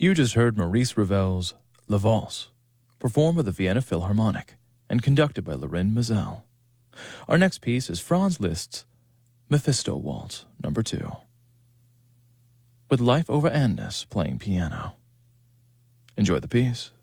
You just heard Maurice Ravel's La Valse, performed by the Vienna Philharmonic and conducted by Lorin Maazel. Our next piece is Franz Liszt's Mephisto Waltz No. 2, with Leif Ove Andes playing piano. Enjoy the piece.